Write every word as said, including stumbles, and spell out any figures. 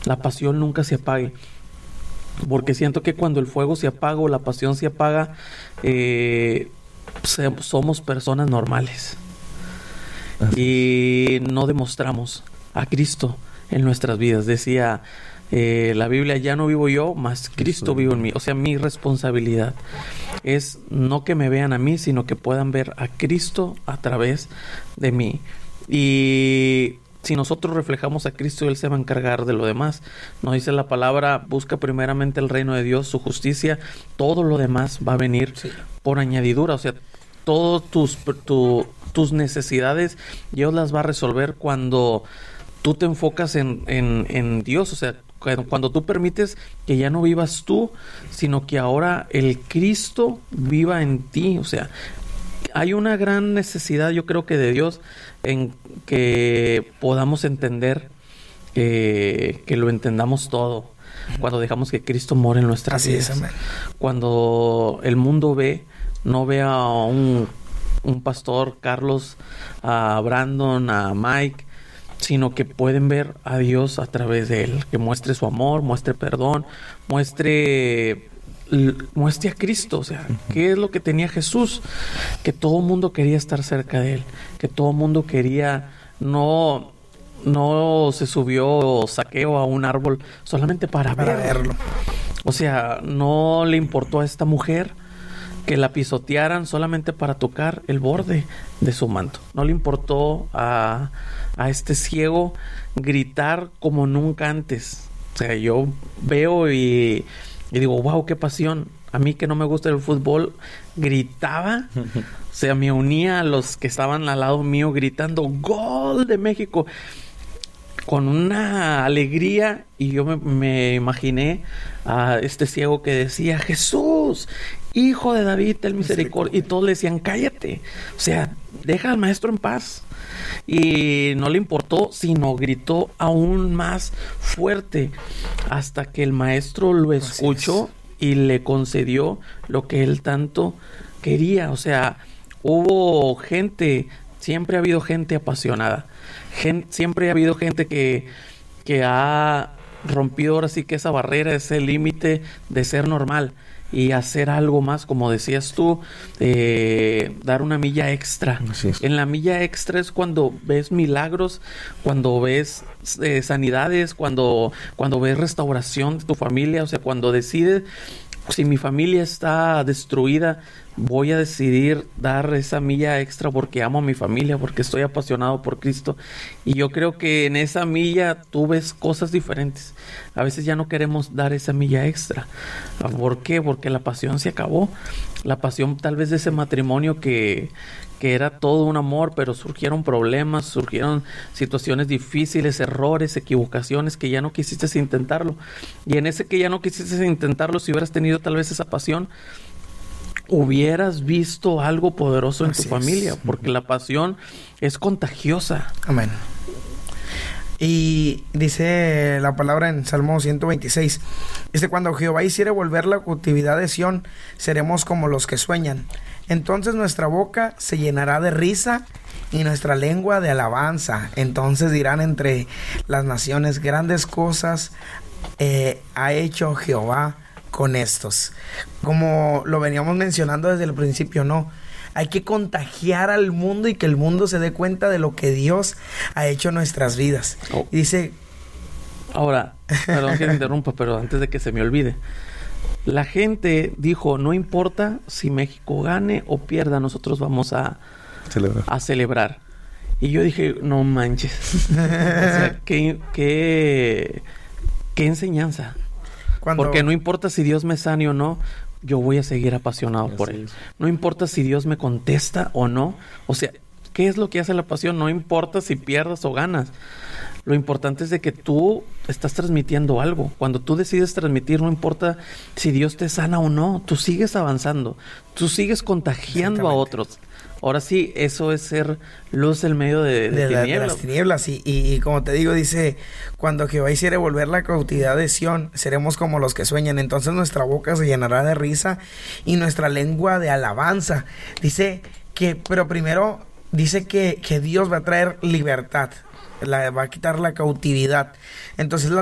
la pasión nunca se apague. Porque siento que cuando el fuego se apaga o la pasión se apaga, eh, se, somos personas normales. Y no demostramos a Cristo en nuestras vidas. Decía eh, la Biblia, ya no vivo yo, mas Cristo vive en mí. O sea, mi responsabilidad es no que me vean a mí, sino que puedan ver a Cristo a través de mí. Y si nosotros reflejamos a Cristo, Él se va a encargar de lo demás. Nos dice la palabra, busca primeramente el reino de Dios, su justicia, todo lo demás va a venir sí. por añadidura. O sea, todas tus, tu, tus necesidades, Dios las va a resolver cuando tú te enfocas en, en, en Dios. O sea, cuando, cuando tú permites que ya no vivas tú, sino que ahora el Cristo viva en ti. O sea, hay una gran necesidad, yo creo que de Dios, en que podamos entender, eh, que lo entendamos todo. Cuando dejamos que Cristo more en nuestras Así vidas. Es, amén. Cuando el mundo ve, no ve a un, un pastor, Carlos, a Brandon, a Mike, sino que pueden ver a Dios a través de él. Que muestre su amor, muestre perdón, muestre... muestre a Cristo. O sea, ¿qué es lo que tenía Jesús? Que todo el mundo quería estar cerca de él, que todo el mundo quería, no no se subió Zaqueo a un árbol solamente para, para verlo. verlo. O sea, no le importó a esta mujer que la pisotearan solamente para tocar el borde de su manto. No le importó a, a este ciego gritar como nunca antes. O sea, yo veo y Y digo, wow, qué pasión. A mí que no me gusta el fútbol, gritaba. O sea, me unía a los que estaban al lado mío gritando, ¡Gol de México! Con una alegría. Y yo me, me imaginé a este ciego que decía, Jesús, Hijo de David, ten misericordia. Y todos le decían, cállate. O sea, deja al maestro en paz. Y no le importó, sino gritó aún más fuerte hasta que el maestro lo escuchó y le concedió lo que él tanto quería. O sea, hubo gente, siempre ha habido gente apasionada, Gen, siempre ha habido gente que, que ha rompido ahora sí que esa barrera, ese límite de ser normal y hacer algo más, como decías tú, eh, dar una milla extra. En la milla extra es cuando ves milagros, cuando ves eh, sanidades, cuando, cuando ves restauración de tu familia. O sea, cuando decides, si mi familia está destruida, voy a decidir dar esa milla extra porque amo a mi familia, porque estoy apasionado por Cristo. Y yo creo que en esa milla tú ves cosas diferentes. A veces ya no queremos dar esa milla extra. ¿Por qué? Porque la pasión se acabó. La pasión tal vez de ese matrimonio que, que era todo un amor, pero surgieron problemas, surgieron situaciones difíciles, errores, equivocaciones, que ya no quisiste intentarlo. Y en ese que ya no quisiste intentarlo, si hubieras tenido tal vez esa pasión, hubieras visto algo poderoso en Así tu familia, es. porque la pasión es contagiosa. Amén. Y dice la palabra en Salmo ciento veintiséis, dice, cuando Jehová hiciere volver la cautividad de Sión, seremos como los que sueñan. Entonces nuestra boca se llenará de risa y nuestra lengua de alabanza. Entonces dirán entre las naciones, grandes cosas eh, ha hecho Jehová con estos. Como lo veníamos mencionando desde el principio, no, hay que contagiar al mundo y que el mundo se dé cuenta de lo que Dios ha hecho en nuestras vidas. Oh. Y dice, ahora, perdón que te interrumpa, pero antes de que se me olvide, la gente dijo, no importa si México gane o pierda, nosotros vamos a celebrar, a celebrar. Y yo dije, no manches. O sea, qué, qué, qué enseñanza. Cuando... Porque no importa si Dios me sane o no, yo voy a seguir apasionado Así por él. Es. No importa si Dios me contesta o no. O sea, ¿qué es lo que hace la pasión? No importa si pierdas o ganas. Lo importante es de que tú estás transmitiendo algo. Cuando tú decides transmitir, no importa si Dios te sana o no. Tú sigues avanzando. Tú sigues contagiando a otros. Ahora sí, eso es ser luz en medio de, de, de, tinieblas. de las tinieblas. Y, y, y como te digo, dice, cuando Jehová hiciere volver la cautividad de Sión, seremos como los que sueñan. Entonces nuestra boca se llenará de risa y nuestra lengua de alabanza. Dice que, pero primero dice que, que Dios va a traer libertad. La, va a quitar la cautividad. Entonces la